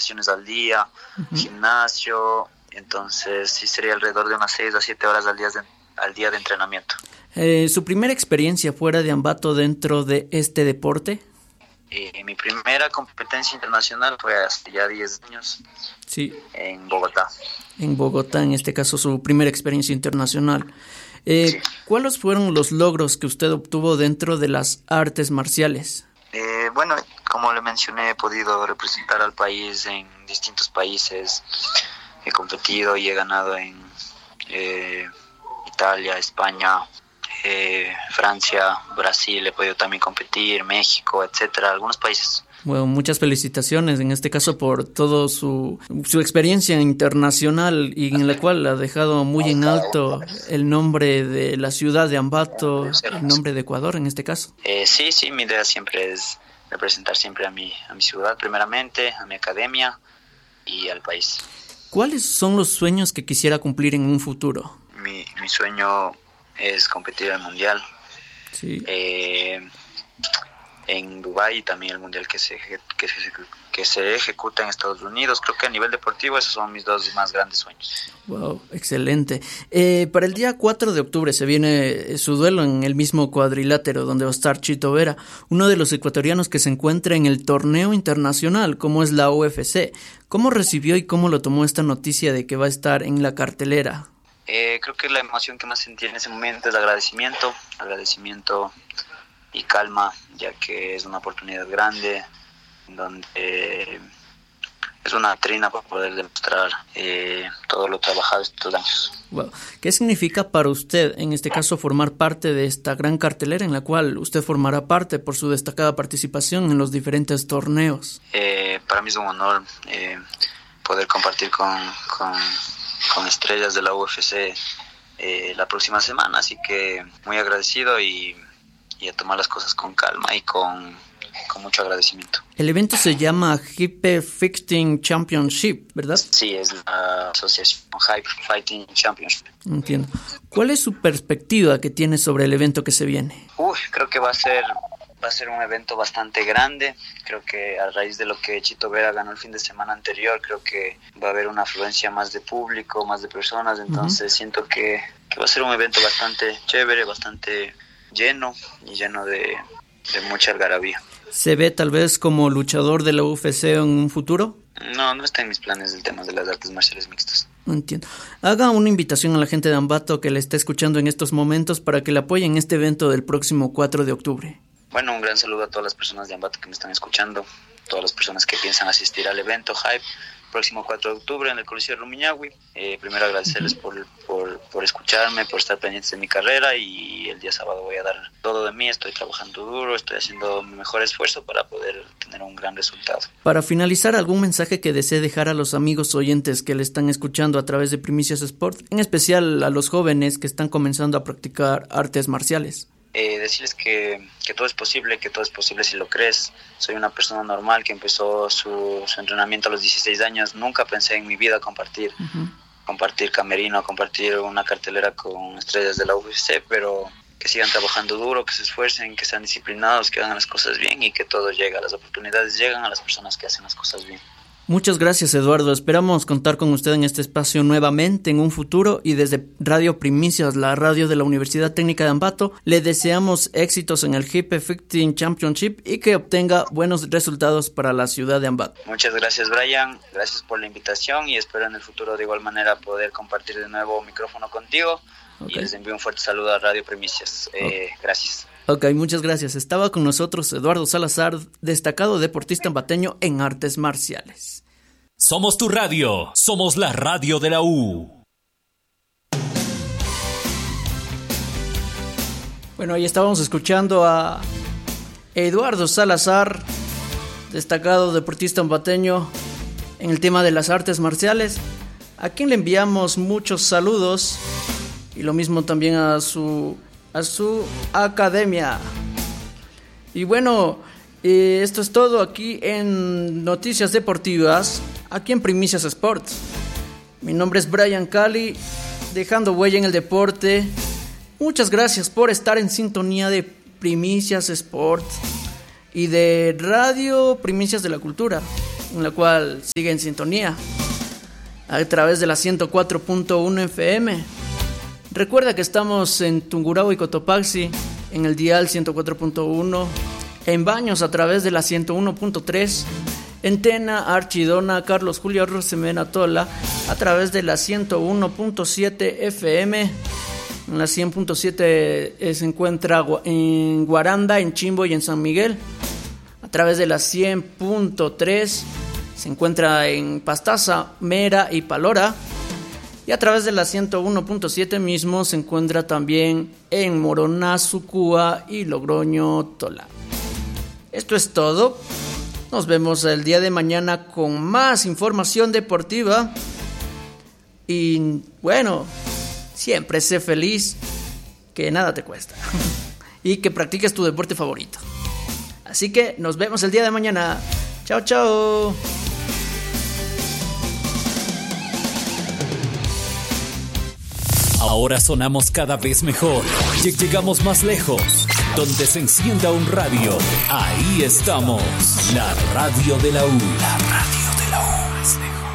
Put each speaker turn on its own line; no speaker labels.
sesiones al día, gimnasio, entonces sí sería alrededor de unas 6 a 7 horas al día de entrenamiento.
¿Su primera experiencia fuera de Ambato dentro de este deporte?
Mi primera competencia internacional fue hace ya 10 años,
sí,
en Bogotá.
En Bogotá, en este caso, su primera experiencia internacional.
Sí.
¿Cuáles fueron los logros que usted obtuvo dentro de las artes marciales?
Bueno, como le mencioné, he podido representar al país en distintos países. He competido y he ganado en Italia, España, Francia, Brasil. He podido también competir, México, etcétera, algunos países.
Bueno, muchas felicitaciones en este caso por todo su experiencia internacional y en la cual ha dejado muy en alto el nombre de la ciudad de Ambato, el nombre de Ecuador en este caso.
Sí, mi idea siempre es representar siempre a mi ciudad primeramente, a mi academia y al país.
¿Cuáles son los sueños que quisiera cumplir en un futuro?
Mi sueño es competir al mundial.
Sí.
En Dubái y también el mundial que se ejecuta en Estados Unidos. Creo que a nivel deportivo esos son mis dos más grandes sueños.
Wow, excelente. Para el día 4 de octubre se viene su duelo en el mismo cuadrilátero donde va a estar Chito Vera, uno de los ecuatorianos que se encuentra en el torneo internacional como es la UFC. ¿Cómo recibió y cómo lo tomó esta noticia de que va a estar en la cartelera?
Creo que la emoción que más sentí en ese momento es agradecimiento y calma, ya que es una oportunidad grande, donde es una trina para poder demostrar todo lo trabajado estos años.
Wow. ¿Qué significa para usted, en este caso, formar parte de esta gran cartelera en la cual usted formará parte por su destacada participación en los diferentes torneos?
Para mí es un honor poder compartir con estrellas de la UFC la próxima semana, así que muy agradecido y a tomar las cosas con calma y con mucho agradecimiento.
El evento se llama Hype Fighting Championship, ¿verdad?
Sí, es la asociación Hype Fighting Championship.
Entiendo. ¿Cuál es su perspectiva que tiene sobre el evento que se viene?
Creo que va a ser un evento bastante grande. Creo que a raíz de lo que Chito Vera ganó el fin de semana anterior, creo que va a haber una afluencia más de público, más de personas, entonces siento que va a ser un evento bastante chévere, bastante lleno de mucha algarabía.
¿Se ve tal vez como luchador de la UFC en un futuro?
No está en mis planes el tema de las artes marciales mixtas.
No entiendo. Haga una invitación a la gente de Ambato que le está escuchando en estos momentos para que le apoyen en este evento del próximo 4 de octubre.
Bueno, un gran saludo a todas las personas de Ambato que me están escuchando, todas las personas que piensan asistir al evento Hype, próximo 4 de octubre en el Coliseo Rumiñahui. Primero agradecerles por escucharme, por estar pendientes de mi carrera, y el día sábado voy a dar todo de mí. Estoy trabajando duro, estoy haciendo mi mejor esfuerzo para poder tener un gran resultado.
Para finalizar, ¿algún mensaje que desee dejar a los amigos oyentes que le están escuchando a través de Primicias Sport, en especial a los jóvenes que están comenzando a practicar artes marciales?
Decirles que todo es posible, si lo crees. Soy una persona normal que empezó su entrenamiento a los 16 años. Nunca pensé en mi vida compartir camerino, compartir una cartelera con estrellas de la UFC, pero que sigan trabajando duro, que se esfuercen, que sean disciplinados, que hagan las cosas bien y que todo llega. Las oportunidades llegan a las personas que hacen las cosas bien.
Muchas gracias, Eduardo. Esperamos contar con usted en este espacio nuevamente en un futuro, y desde Radio Primicias, la radio de la Universidad Técnica de Ambato, le deseamos éxitos en el Hype Fighting Championship y que obtenga buenos resultados para la ciudad de Ambato.
Muchas gracias, Brian. Gracias por la invitación y espero en el futuro de igual manera poder compartir de nuevo micrófono contigo. Okay. Y les envío un fuerte saludo a Radio Primicias. Gracias.
Ok, muchas gracias. Estaba con nosotros Eduardo Salazar, destacado deportista ambateño en artes marciales.
Somos tu radio, somos la radio de la U.
Bueno, ahí estábamos escuchando a Eduardo Salazar, destacado deportista ambateño en el tema de las artes marciales, a quien le enviamos muchos saludos, y lo mismo también a su academia. Y bueno, esto es todo aquí en Noticias Deportivas, aquí en Primicias Sports. Mi nombre es Brian Cali, dejando huella en el deporte. Muchas gracias por estar en sintonía de Primicias Sports y de Radio Primicias de la Cultura. en la cual sigue en sintonía a través de la 104.1 FM. Recuerda que estamos en Tungurahua y Cotopaxi en el dial 104.1, en Baños a través de la 101.3, en Tena, Archidona, Carlos Julio Rosemena Tola a través de la 101.7 FM. En la 100.7 se encuentra en Guaranda, en Chimbo y en San Miguel. A través de la 100.3 se encuentra en Pastaza, Mera y Palora. Y a través de la 101.7 mismo se encuentra también en Moroná, Sucúa y Logroño, Tola. Esto es todo. Nos vemos el día de mañana con más información deportiva. Y bueno, siempre sé feliz, que nada te cuesta. Y que practiques tu deporte favorito. Así que nos vemos el día de mañana. Chao, chao.
Ahora sonamos cada vez mejor. Llegamos más lejos. Donde se encienda un radio, ahí estamos. La radio de la U. La radio de la U es mejor.